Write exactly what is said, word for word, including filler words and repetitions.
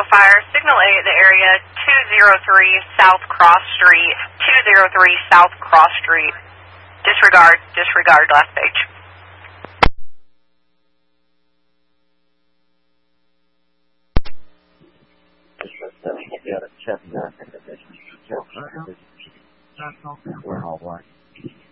fire. Signal A at the area two oh three South Cross Street, two oh three South Cross Street. Disregard, disregard, last page. We're all black.